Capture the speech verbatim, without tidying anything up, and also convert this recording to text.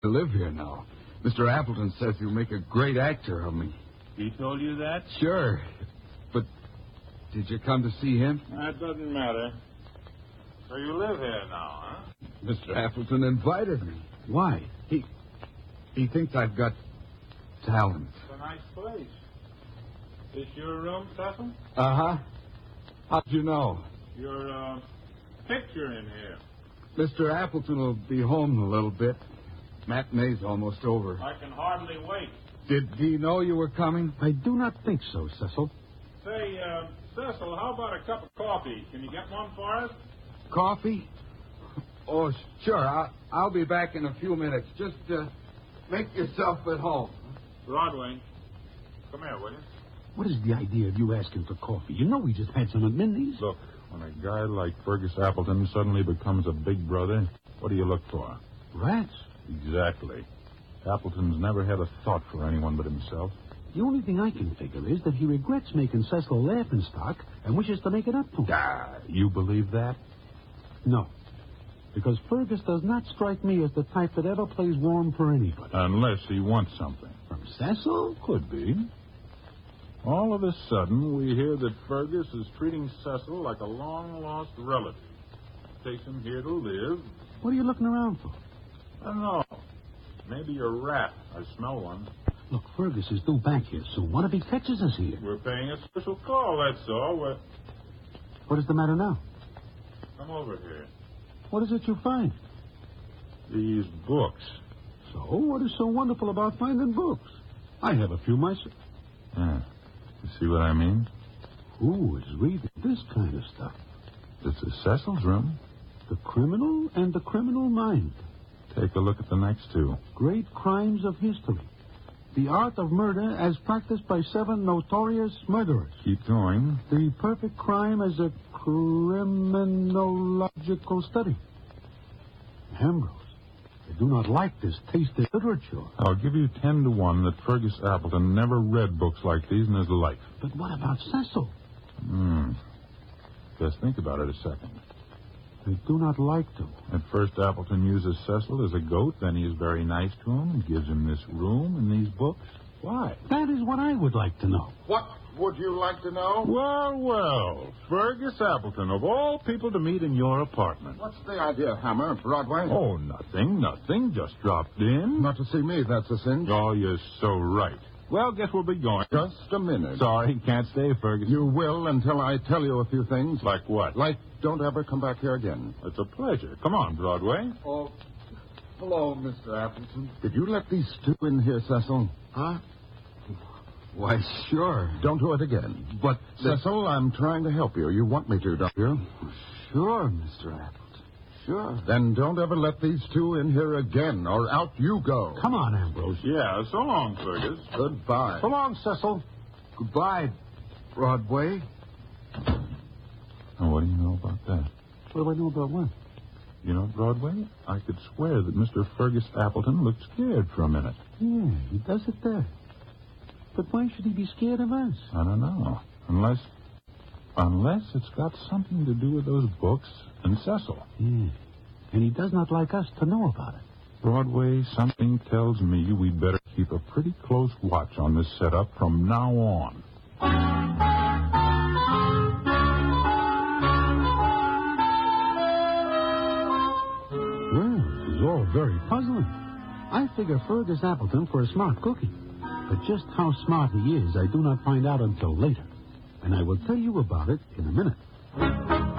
to live here now. Mister Appleton says he'll make a great actor of me. He told you that? Sure. But did you come to see him? That doesn't matter. So you live here now, huh? Mister Appleton invited me. Why? He he thinks I've got talent. It's a nice place. This your room, Cecil? Uh-huh. How'd you know? Your uh, picture in here. Mister Appleton will be home in a little bit. Matinee's almost over. I can hardly wait. Did he know you were coming? I do not think so, Cecil. Say, uh, Cecil, how about a cup of coffee? Can you get one for us? Coffee? Oh, sure. I'll, I'll be back in a few minutes. Just uh, make yourself at home. Broadway, come here, will you? What is the idea of you asking for coffee? You know we just had some at Mindy's. Look, when a guy like Fergus Appleton suddenly becomes a big brother, what do you look for? Rats. Exactly. Appleton's never had a thought for anyone but himself. The only thing I can figure is that he regrets making Cecil a laughingstock and wishes to make it up to him. Ah, you believe that? No. Because Fergus does not strike me as the type that ever plays warm for anybody. Unless he wants something. From Cecil? Could be. All of a sudden, we hear that Fergus is treating Cecil like a long-lost relative. Takes him here to live. What are you looking around for? I don't know. Maybe a rat. I smell one. Look, Fergus is due back here soon. What if he catches us here? We're paying a special call, that's all. We're... What is the matter now? Come over here. What is it you find? These books. So, what is so wonderful about finding books? I have a few myself. Yeah. You see what I mean? Who is reading this kind of stuff? This is Cecil's room. The Criminal and the Criminal Mind. Take a look at the next two. Great Crimes of History. The Art of Murder as Practiced by Seven Notorious Murderers. Keep going. The Perfect Crime as a Criminological Study. Ambrose, I do not like this tasty literature. I'll give you ten to one that Fergus Appleton never read books like these in his life. But what about Cecil? Hmm. Just think about it a second. I do not like to. At first, Appleton uses Cecil as a goat. Then he is very nice to him and gives him this room and these books. Why? That is what I would like to know. What would you like to know? Well, well, Fergus Appleton, of all people to meet in your apartment. What's the idea, Hammer? Broadway? Oh, nothing, nothing. Just dropped in. Not to see me, that's a sin. Oh, you're so right. Well, guess we'll be going. Just a minute. Sorry, can't stay, Fergus. You will until I tell you a few things. Like what? Like, don't ever come back here again. It's a pleasure. Come on, Broadway. Oh, hello, Mister Appleton. Did you let these two in here, Cecil? Huh? Why, sure. Don't do it again. But, Cecil, I'm trying to help you. You want me to, don't you? Sure, Mister Appleton. Sure. Then don't ever let these two in here again, or out you go. Come on, Ambrose. Yeah, so long, Fergus. Goodbye. So long, Cecil. Goodbye, Broadway. Oh, what do you know about that? What do I know about what? You know, Broadway, I could swear that Mister Fergus Appleton looked scared for a minute. Yeah, he does it there. But why should he be scared of us? I don't know. Unless, unless it's got something to do with those books and Cecil. Yeah, and he does not like us to know about it. Broadway, something tells me we'd better keep a pretty close watch on this setup from now on. Well, this is all very puzzling. I figure Fergus Appleton for a smart cookie. But just how smart he is, I do not find out until later. And I will tell you about it in a minute.